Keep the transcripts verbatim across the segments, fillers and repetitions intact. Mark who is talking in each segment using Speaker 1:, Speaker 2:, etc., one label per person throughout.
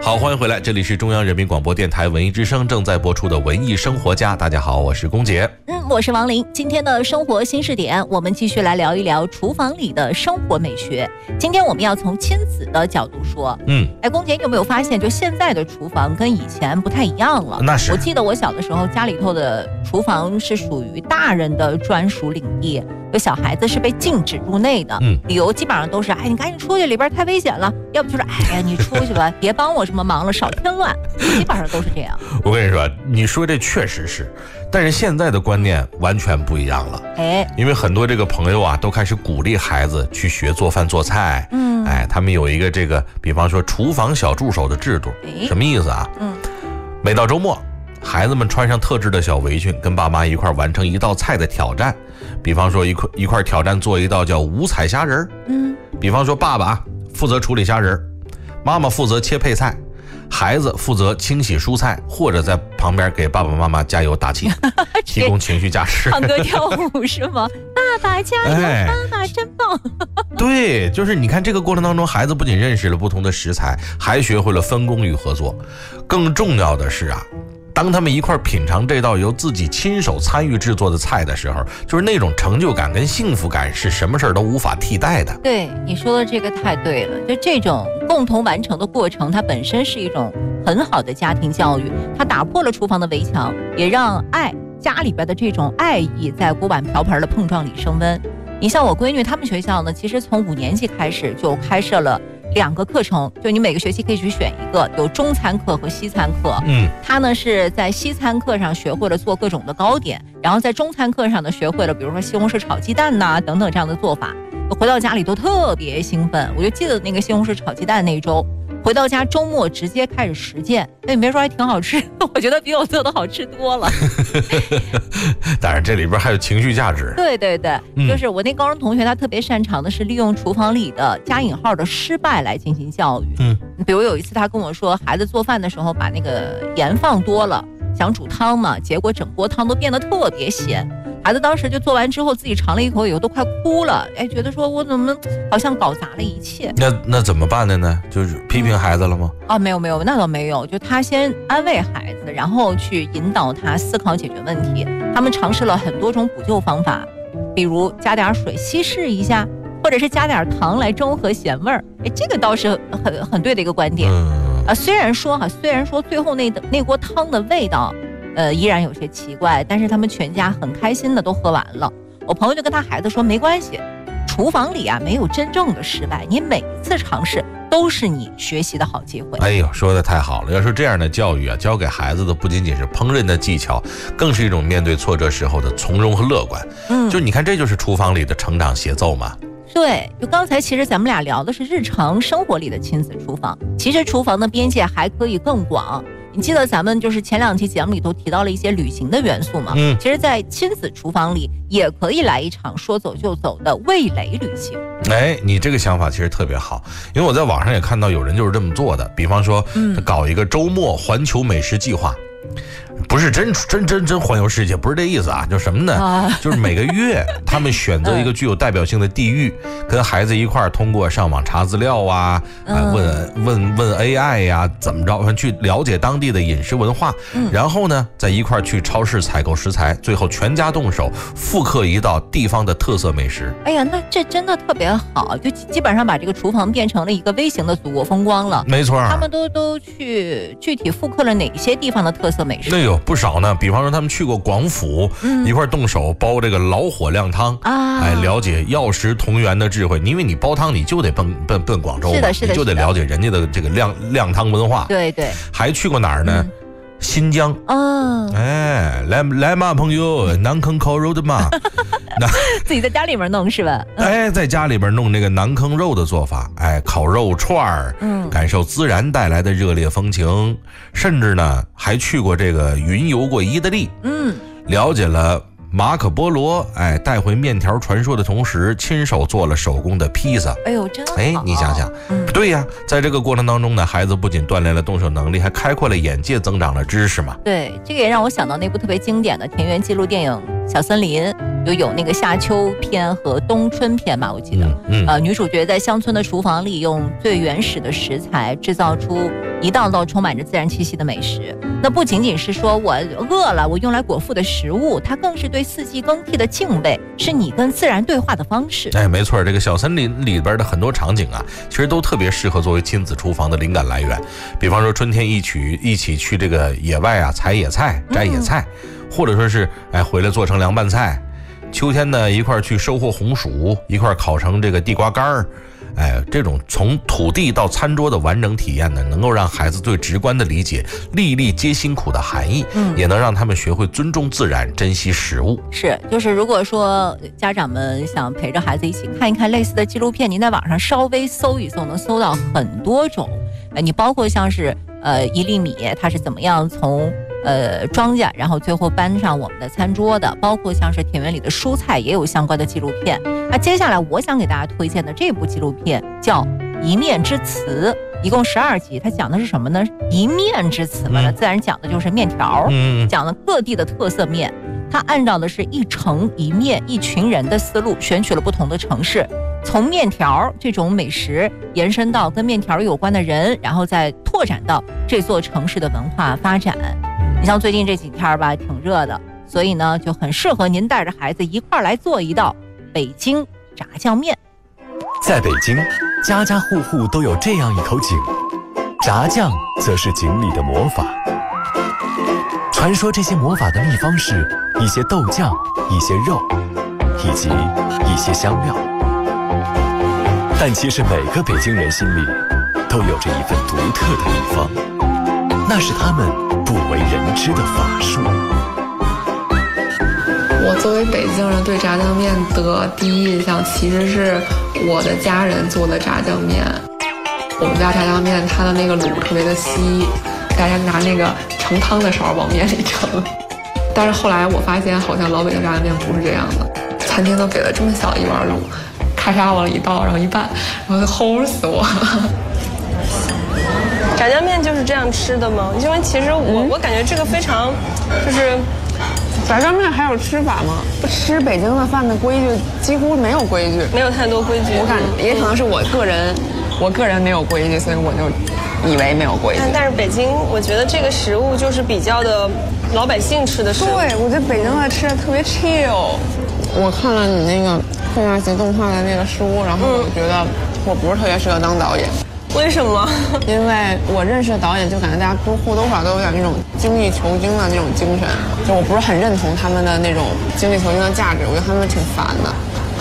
Speaker 1: 好，欢迎回来，这里是中央人民广播电台文艺之声正在播出的文艺生活家。大家好，我是龚杰。
Speaker 2: 嗯，我是王琳。今天的生活新视点，我们继续来聊一聊厨房里的生活美学。今天我们要从亲子的角度说。
Speaker 1: 嗯，
Speaker 2: 哎，龚杰，你有没有发现，就现在的厨房跟以前不太一样了？
Speaker 1: 那是。
Speaker 2: 我记得我小的时候，家里头的厨房是属于大人的专属领地，有小孩子是被禁止入内的。
Speaker 1: 嗯，
Speaker 2: 理由基本上都是，哎，你赶紧出去，里边太危险了；要不就是，哎呀，你出去吧，别帮我什么忙了，少添乱。基本上都是这样。
Speaker 1: 我跟你说，你说这确实是，但是现在的观念完全不一样了。
Speaker 2: 哎，
Speaker 1: 因为很多这个朋友啊，都开始鼓励孩子去学做饭做菜。
Speaker 2: 嗯，
Speaker 1: 哎，他们有一个这个，比方说厨房小助手的制度。什么意思啊？
Speaker 2: 嗯，
Speaker 1: 每到周末，孩子们穿上特制的小围裙，跟爸妈一块完成一道菜的挑战。比方说一块一块挑战做一道叫五彩虾仁。
Speaker 2: 嗯，
Speaker 1: 比方说爸爸负责处理虾仁，妈妈负责切配菜，孩子负责清洗蔬菜，或者在旁边给爸爸妈妈加油打气，提供情绪价值。
Speaker 2: 唱歌跳舞是吗？爸爸加油，哎、妈妈真棒。
Speaker 1: 对，就是你看这个过程当中，孩子不仅认识了不同的食材，还学会了分工与合作。更重要的是啊，当他们一块品尝这道由自己亲手参与制作的菜的时候，就是那种成就感跟幸福感是什么事儿都无法替代的。
Speaker 2: 对，你说的这个太对了，就这种共同完成的过程，它本身是一种很好的家庭教育，它打破了厨房的围墙，也让爱家里边的这种爱意在锅碗瓢盆的碰撞里升温。你像我闺女他们学校呢，其实从五年级开始就开设了两个课程，就你每个学期可以去选一个，有中餐课和西餐课。
Speaker 1: 嗯，
Speaker 2: 他呢是在西餐课上学会了做各种的糕点，然后在中餐课上呢学会了比如说西红柿炒鸡蛋呐、啊、等等这样的做法。回到家里都特别兴奋，我就记得那个西红柿炒鸡蛋那一周，回到家周末直接开始实践。那你别说还挺好吃，我觉得比我做的好吃多了。
Speaker 1: 当然这里边还有情绪价值。
Speaker 2: 对对对、
Speaker 1: 嗯、
Speaker 2: 就是我那高中同学他特别擅长的是利用厨房里的加引号的失败来进行教育。
Speaker 1: 嗯，
Speaker 2: 比如有一次他跟我说，孩子做饭的时候把那个盐放多了，想煮汤嘛，结果整锅汤都变得特别咸。孩子当时就做完之后自己尝了一口以后都快哭了，哎，觉得说我怎么好像搞砸了一切。
Speaker 1: 那那怎么办的呢？就是批评孩子了吗？
Speaker 2: 啊，没有没有，那倒没有，就他先安慰孩子，然后去引导他思考解决问题。他们尝试了很多种补救方法，比如加点水稀释一下，或者是加点糖来中和咸味儿。哎，这个倒是很很对的一个观点。
Speaker 1: 嗯
Speaker 2: 啊，虽然说哈，虽然说最后那那锅汤的味道。呃，依然有些奇怪，但是他们全家很开心的都喝完了。我朋友就跟他孩子说，没关系，厨房里啊没有真正的失败，你每一次尝试都是你学习的好机会。
Speaker 1: 哎呦，说的太好了！要说这样的教育啊，教给孩子的不仅仅是烹饪的技巧，更是一种面对挫折时候的从容和乐观。
Speaker 2: 嗯，
Speaker 1: 就你看，这就是厨房里的成长协奏嘛。
Speaker 2: 对，就刚才其实咱们俩聊的是日常生活里的亲子厨房，其实厨房的边界还可以更广。你记得咱们就是前两期节目里头提到了一些旅行的元素吗？
Speaker 1: 嗯，
Speaker 2: 其实在亲子厨房里也可以来一场说走就走的味蕾旅行。
Speaker 1: 哎，你这个想法其实特别好，因为我在网上也看到有人就是这么做的，比方说他搞一个周末环球美食计划。不是真真真真环游世界，不是这意思啊，就是什么呢、啊、就是每个月他们选择一个具有代表性的地域、嗯、跟孩子一块儿通过上网查资料啊、嗯、啊问问问 A I 呀、啊、怎么着去了解当地的饮食文化、嗯、然后呢再一块儿去超市采购食材，最后全家动手复刻一道地方的特色美食。
Speaker 2: 哎呀，那这真的特别好，就基本上把这个厨房变成了一个微型的祖国风光了。
Speaker 1: 没错，
Speaker 2: 他们都都去具体复刻了哪些地方的特色美食？
Speaker 1: 那有不少呢，比方说他们去过广府、嗯、一块动手煲这个老火靓汤啊，哎，了解药食同源的智慧。因为你煲汤你就得奔奔奔广州嘛，
Speaker 2: 是的是的，
Speaker 1: 你就得了解人家的这个靓靓汤文化。
Speaker 2: 对对，
Speaker 1: 还去过哪儿呢？嗯，新疆
Speaker 2: 哦，
Speaker 1: 哎，来来嘛，朋友，南坑烤肉的嘛，
Speaker 2: 自己在家里面弄是吧？
Speaker 1: 哎，在家里边弄这个南坑肉的做法，哎，烤肉串儿，嗯，感受自然带来的热烈风情，甚至呢还去过这个云游过意大利，
Speaker 2: 嗯，
Speaker 1: 了解了马可波罗哎带回面条传说的同时，亲手做了手工的披萨。
Speaker 2: 哎呦，真好！
Speaker 1: 哎，你想想，嗯、对呀，在这个过程当中呢，孩子不仅锻炼了动手能力，还开阔了眼界，增长了知识嘛。
Speaker 2: 对，这个也让我想到那部特别经典的田园纪录电影《 小森林，就有那个夏秋篇和冬春篇吧，我记得。
Speaker 1: 嗯嗯、
Speaker 2: 呃，女主角在乡村的厨房里用最原始的食材制造出一道道充满着自然气息的美食。那不仅仅是说我饿了，我用来果腹的食物，它更是对四季更替的敬畏，是你跟自然对话的方式。
Speaker 1: 哎，没错，这个小森林里边的很多场景啊，其实都特别适合作为亲子厨房的灵感来源。比方说春天一起一起去这个野外啊采野菜、摘野菜，嗯、或者说是哎回来做成凉拌菜。秋天呢一块去收获红薯，一块烤成这个地瓜干儿。哎，这种从土地到餐桌的完整体验呢，能够让孩子最直观地理解粒粒皆辛苦的含义，嗯，也能让他们学会尊重自然、珍惜食物。
Speaker 2: 是，就是如果说家长们想陪着孩子一起看一看类似的纪录片，您在网上稍微搜一搜，能搜到很多种。哎，你包括像是呃一粒米，它是怎么样从呃庄稼，然后最后搬上我们的餐桌的，包括像是田园里的蔬菜，也有相关的纪录片。那接下来我想给大家推荐的这部纪录片叫《一面之词》，一共十二集，它讲的是什么呢？一面之词嘛，那自然讲的就是面条，嗯，讲了各地的特色面。它按照的是一城一面一群人的思路，选取了不同的城市，从面条这种美食延伸到跟面条有关的人，然后再拓展到这座城市的文化发展。你像最近这几天吧，挺热的，所以呢就很适合您带着孩子一块儿来做一道北京炸酱面。
Speaker 3: 在北京，家家户户都有这样一口井，炸酱则是井里的魔法。传说这些魔法的秘方是一些豆酱、一些肉，以及一些香料。但其实每个北京人心里都有着一份独特的秘方，那是他们不为人知的法术。
Speaker 4: 我作为北京人，对炸酱面的第一印象其实是我的家人做的炸酱面。我们家炸酱面它的那个卤特别的稀，大家拿那个盛汤的勺往面里盛。但是后来我发现，好像老北京炸酱面不是这样的，餐厅都给了这么小一碗卤，咔嚓往里一倒，然后一拌，然后就齁死我了。
Speaker 5: 炸酱面就是这样吃的吗？因为其实我、嗯、我感觉这个非常，就是
Speaker 6: 炸酱面还有吃法吗？吃北京的饭的规矩几乎没有规矩，
Speaker 5: 没有太多规矩。
Speaker 6: 我感觉也可能是我个人，我个人没有规矩，所以我就以为没有规矩。
Speaker 5: 但但是北京，我觉得这个食物就是比较的老百姓吃的食物。
Speaker 6: 对，我觉得北京的吃的特别 chill。我看了你那个费纳奇动画的那个书，然后我觉得我不是特别适合当导演。
Speaker 5: 为什么？
Speaker 6: 因为我认识的导演就感觉大家或多或少都有点那种精益求精的那种精神，就我不是很认同他们的那种精益求精的价值，我觉得他们挺烦的。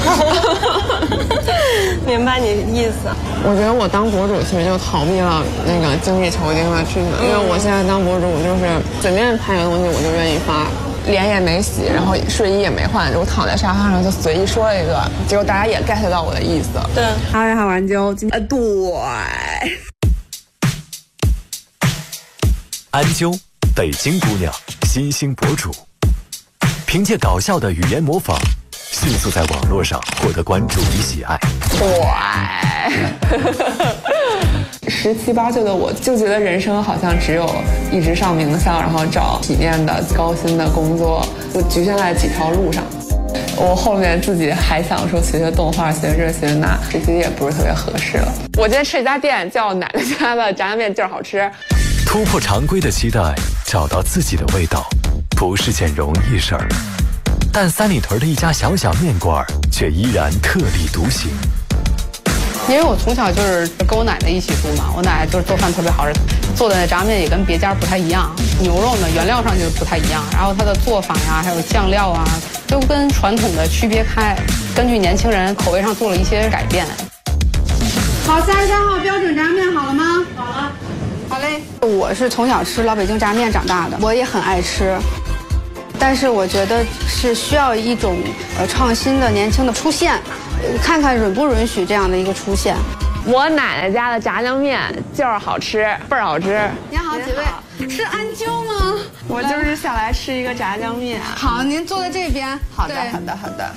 Speaker 5: 明白你的意思。
Speaker 6: 我觉得我当博主其实就逃避了那个精益求精的事情，因为我现在当博主，我就是随便拍个东西我就愿意发。脸也没洗，然后睡衣也没换，我躺在沙发上就随意说一个，结果大家也 get 到我的意思。
Speaker 5: 对，
Speaker 6: 嗨，海完就今天对。
Speaker 3: 安啾，北京姑娘，新兴博主，凭借搞笑的语言模仿，迅速在网络上获得关注与喜爱。
Speaker 6: 对。十七八岁的我就觉得人生好像只有一直上名校，然后找体面的高薪的工作，就局限在几条路上。我后面自己还想说学学动画，学这学那，这其实也不是特别合适了。我今天吃一家店叫奶奶家的炸酱面，劲儿好吃。
Speaker 3: 突破常规的期待，找到自己的味道，不是件容易事儿。但三里屯的一家小小面馆却依然特立独行。
Speaker 7: 因为我从小就是跟我奶奶一起住嘛，我奶奶就是做饭特别好吃，做的炸酱面也跟别家不太一样，牛肉呢原料上就不太一样，然后它的做法呀，还有酱料啊，都跟传统的区别开，根据年轻人口味上做了一些改变。
Speaker 8: 好，三十三号标准炸酱面好了吗？好了。好嘞。
Speaker 7: 我是从小吃老北京炸酱面长大的，我也很爱吃。但是我觉得是需要一种呃创新的年轻的出现，看看允不允许这样的一个出现。
Speaker 6: 我奶奶家的炸酱面就是好吃，倍儿好吃。
Speaker 8: 您好，几位是安啾吗？
Speaker 6: 我就是想来吃一个炸酱面。
Speaker 8: 好，您坐在这边。
Speaker 6: 好的，好的，好的。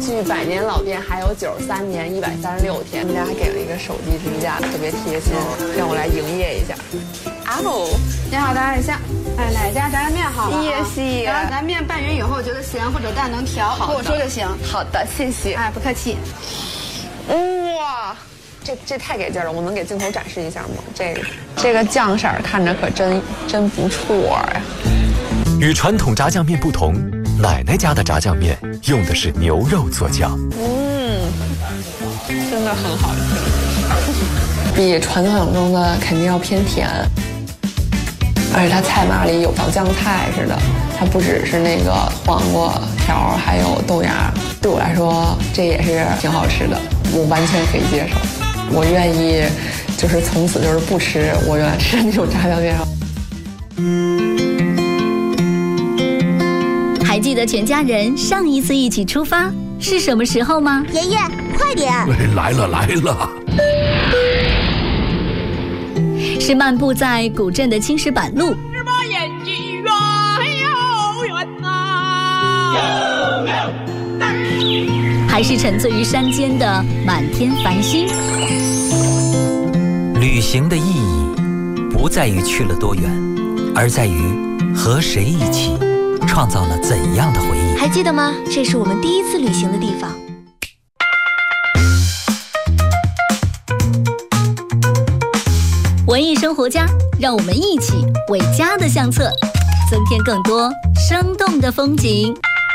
Speaker 6: 距百年老店还有九十三年一百三十六天。他们家还给了一个手机支架，特别贴心，让我来营业一下。哦，
Speaker 8: 你好，打扰一下。哎，哪家炸酱面好了？
Speaker 6: 谢谢。
Speaker 8: 然后咱面拌匀以后觉得咸或者淡能调，跟我说就行。
Speaker 6: 好的，谢谢。
Speaker 8: 哎，不客气。
Speaker 6: 哇，这这太给劲了！我能给镜头展示一下吗？这个这个酱色看着可真真不错呀。
Speaker 3: 与传统炸酱面不同，奶奶家的炸酱面用的是牛肉做酱。
Speaker 6: 嗯，真的很好吃，比传统中的肯定要偏甜。而且它菜码里有小酱菜似的，它不只是那个黄瓜条，还有豆芽。对我来说，这也是挺好吃的，我完全可以接受。我愿意，就是从此就是不吃我原来吃的那种炸酱面。
Speaker 9: 还记得全家人上一次一起出发是什么时候吗？
Speaker 10: 爷爷，快点！
Speaker 1: 来了来了。
Speaker 9: 是漫步在古镇的青石板路，
Speaker 11: 是把眼睛远又远呐，
Speaker 9: 还是沉醉于山间的满天繁星？
Speaker 12: 旅行的意义不在于去了多远，而在于和谁一起创造了怎样的回忆。
Speaker 10: 还记得吗？这是我们第一次旅行的地方。
Speaker 9: 文艺生活家，让我们一起为家的相册增添更多生动的风景。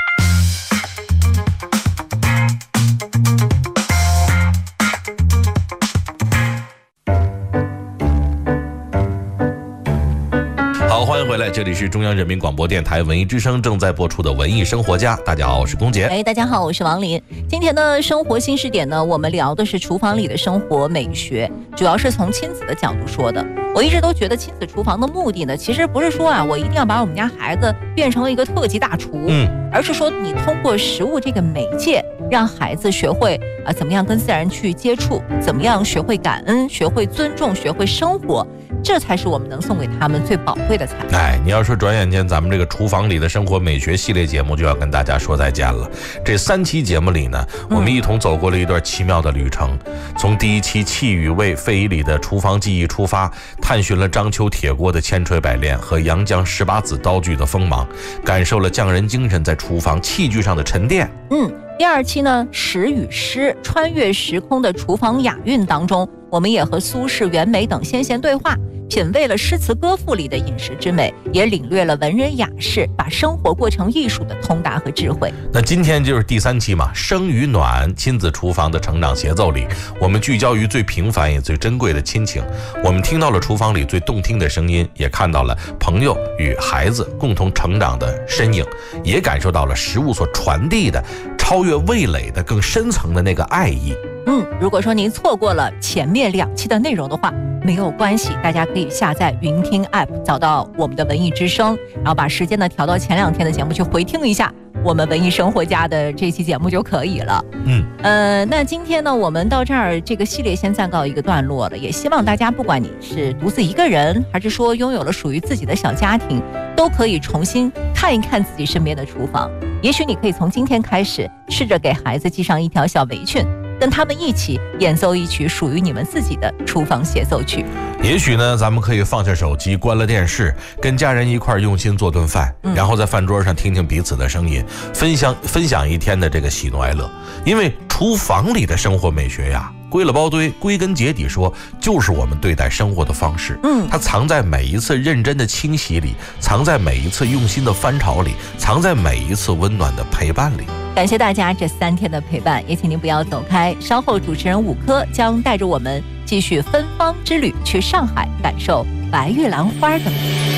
Speaker 1: 好，欢迎回来，这里是中央人民广播电台文艺之声正在播出的文艺生活家。大家好，我是龚杰。
Speaker 2: 哎，大家好，我是王林。今天的生活新视点呢，我们聊的是厨房里的生活美学，主要是从亲子的角度说的。我一直都觉得亲子厨房的目的呢，其实不是说啊，我一定要把我们家孩子变成一个特级大厨，嗯，而是说你通过食物这个媒介，让孩子学会啊、呃、怎么样跟自然去接触，怎么样学会感恩，学会尊重，学会生活。这才是我们能送给他们最宝贵的财富。
Speaker 1: 哎，你要说转眼间咱们这个厨房里的生活美学系列节目就要跟大家说再见了。这三期节目里呢，我们一同走过了一段奇妙的旅程，嗯、从第一期气与味费以里的厨房记忆出发，探寻了章丘铁锅的千锤百炼和杨绛十八子刀具的锋芒，感受了匠人精神在厨房器具上的沉淀。
Speaker 2: 嗯。第二期呢，食与诗，穿越时空的厨房雅韵当中，我们也和苏轼、袁枚等先贤对话，品味了诗词歌赋里的饮食之美，也领略了文人雅士把生活过成艺术的通达和智慧。
Speaker 1: 那今天就是第三期嘛，生与暖，亲子厨房的成长协奏里，我们聚焦于最平凡也最珍贵的亲情。我们听到了厨房里最动听的声音，也看到了朋友与孩子共同成长的身影，也感受到了食物所传递的超越味蕾的更深层的那个爱意。
Speaker 2: 嗯，如果说您错过了前面两期的内容的话，没有关系，大家可以下载云听 app， 找到我们的文艺之声，然后把时间呢调到前两天的节目去回听一下我们文艺生活家的这期节目就可以了。嗯，呃，那今天呢，我们到这儿这个系列先暂告一个段落了，也希望大家不管你是独自一个人，还是说拥有了属于自己的小家庭，都可以重新看一看自己身边的厨房。也许你可以从今天开始，试着给孩子系上一条小围裙，跟他们一起演奏一曲属于你们自己的厨房协奏曲。
Speaker 1: 也许呢，咱们可以放下手机，关了电视，跟家人一块用心做顿饭，嗯、然后在饭桌上听听彼此的声音，分享分享一天的这个喜怒哀乐。因为厨房里的生活美学呀，归了包堆，归根结底说，就是我们对待生活的方式。嗯，它藏在每一次认真的清洗里，藏在每一次用心的翻炒里，藏在每一次温暖的陪伴里。
Speaker 2: 感谢大家这三天的陪伴，也请您不要走开。稍后主持人五科将带着我们继续芬芳之旅，去上海感受白玉兰花的美。